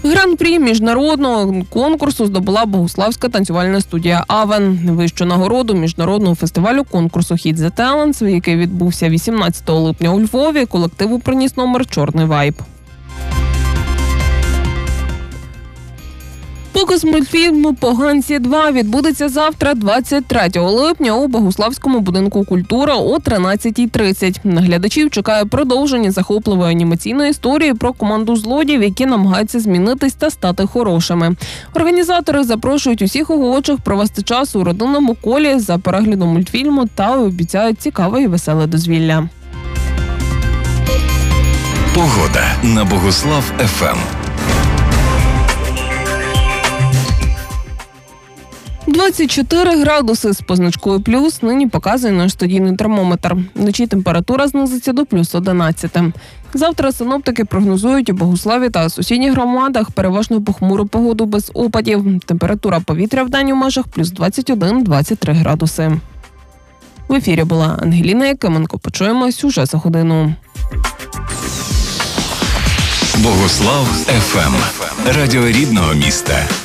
Гран-прі міжнародного конкурсу здобула Богуславська танцювальна студія «Авен». Вищу нагороду міжнародного фестивалю конкурсу «Hit the Talents», який відбувся 18 липня у Львові, колективу приніс номер «Чорний вайб». Показ мультфільму «Поганці 2» відбудеться завтра, 23 липня, у Богуславському будинку культури о 13:30. На глядачів чекає продовження захопливої анімаційної історії про команду злодіїв, які намагаються змінитись та стати хорошими. Організатори запрошують усіх охочих провести час у родинному колі за переглядом мультфільму та обіцяють цікаве і веселе дозвілля. Погода на Богуслав ФМ. 24 градуси з позначкою плюс нині показує наш студійний термометр. Вночі температура знизиться до плюс 11. Завтра синоптики прогнозують у Богуславі та сусідніх громадах переважно похмуру погоду без опадів. Температура повітря вдень у межах плюс 21-23 градуси. В ефірі була Ангеліна Якименко. Почуємось уже за годину. Богуслав ФМ. Радіо рідного міста.